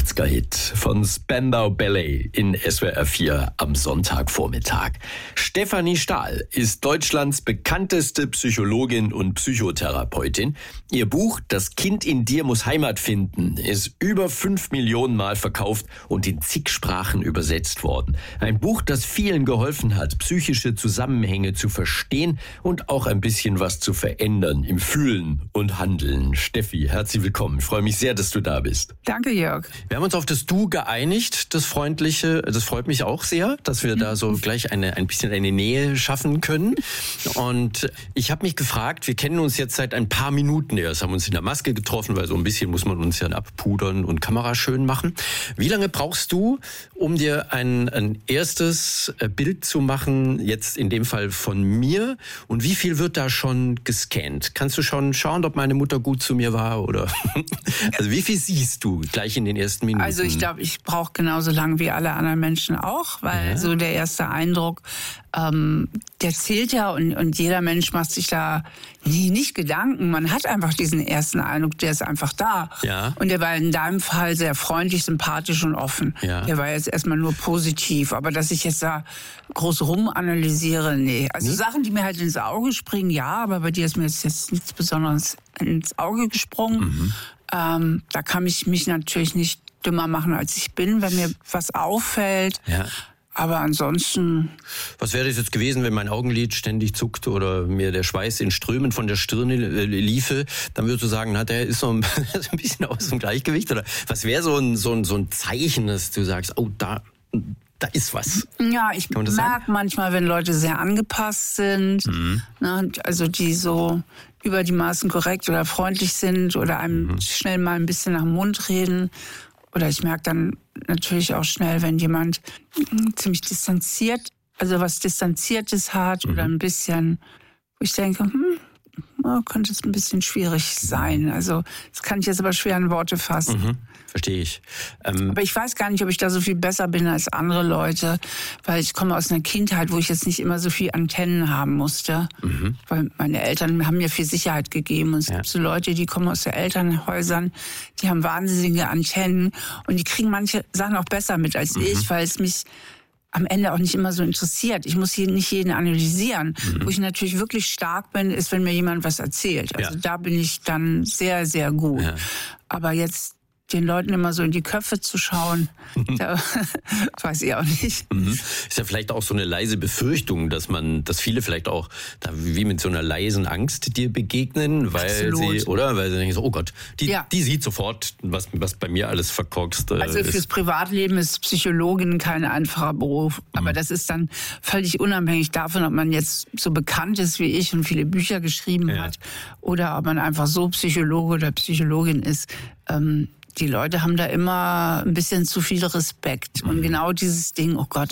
80er-Hit von Spandau Ballet in SWR 4 am Sonntagvormittag. Stefanie Stahl ist Deutschlands bekannteste Psychologin und Psychotherapeutin. Ihr Buch »Das Kind in dir muss Heimat finden« ist über 5 Millionen Mal verkauft und in zig Sprachen übersetzt worden. Ein Buch, das vielen geholfen hat, psychische Zusammenhänge zu verstehen und auch ein bisschen was zu verändern im Fühlen und Handeln. Steffi, herzlich willkommen. Ich freue mich sehr, dass du da bist. Danke, Jörg. Wir haben uns auf das Du geeinigt, das Freundliche. Das freut mich auch sehr, dass wir da so gleich ein bisschen eine Nähe schaffen können. Und ich habe mich gefragt, wir kennen uns jetzt seit ein paar Minuten erst, haben uns in der Maske getroffen, weil so ein bisschen muss man uns ja abpudern und Kamera schön machen. Wie lange brauchst du, um dir ein erstes Bild zu machen, jetzt in dem Fall von mir? Und wie viel wird da schon gescannt? Kannst du schon schauen, ob meine Mutter gut zu mir war? Oder also wie viel siehst du gleich in den ersten Minuten? Also ich glaube, ich brauche genauso lange wie alle anderen Menschen auch, weil so der erste Eindruck, der zählt ja und jeder Mensch macht sich da nicht Gedanken. Man hat einfach diesen ersten Eindruck, der ist einfach da. Ja. Und der war in deinem Fall sehr freundlich, sympathisch und offen. Ja. Der war jetzt erstmal nur positiv. Aber dass ich jetzt da groß rumanalysiere, nee. Also Sachen, die mir halt ins Auge springen, ja, aber bei dir ist mir jetzt nichts Besonderes ins Auge gesprungen. Da kann ich mich natürlich nicht dümmer machen, als ich bin, wenn mir was auffällt. Ja. Aber ansonsten... Was wäre das jetzt gewesen, wenn mein Augenlid ständig zuckte oder mir der Schweiß in Strömen von der Stirne liefe? Dann würdest du sagen, na, der ist so ein bisschen aus dem Gleichgewicht. Oder was wäre so ein Zeichen, dass du sagst, oh, da ist was? Ja, ich merke manchmal, wenn Leute sehr angepasst sind, ne, also die so über die Maßen korrekt oder freundlich sind oder einem schnell mal ein bisschen nach dem Mund reden. Oder ich merke dann natürlich auch schnell, wenn jemand ziemlich distanziert, also was Distanziertes hat oder ein bisschen, wo ich denke, könnte es ein bisschen schwierig sein. Also das kann ich jetzt aber schwer in Worte fassen. Verstehe ich. Aber ich weiß gar nicht, ob ich da so viel besser bin als andere Leute, weil ich komme aus einer Kindheit, wo ich jetzt nicht immer so viel Antennen haben musste. Weil meine Eltern haben mir viel Sicherheit gegeben. Und es gibt so Leute, die kommen aus den Elternhäusern, die haben wahnsinnige Antennen und die kriegen manche Sachen auch besser mit als ich, weil es mich am Ende auch nicht immer so interessiert. Ich muss hier nicht jeden analysieren. Wo ich natürlich wirklich stark bin, ist, wenn mir jemand was erzählt. Also da bin ich dann sehr, sehr gut. Ja. Aber jetzt den Leuten immer so in die Köpfe zu schauen, da weiß ich auch nicht. Ist ja vielleicht auch so eine leise Befürchtung, dass viele vielleicht auch da wie mit so einer leisen Angst dir begegnen, weil sie denken so, oh Gott, die sieht sofort, was bei mir alles verkorkst. Also fürs Privatleben ist Psychologin kein einfacher Beruf, aber das ist dann völlig unabhängig davon, ob man jetzt so bekannt ist wie ich und viele Bücher geschrieben hat oder ob man einfach so Psychologe oder Psychologin ist. Die Leute haben da immer ein bisschen zu viel Respekt. Und genau dieses Ding, oh Gott,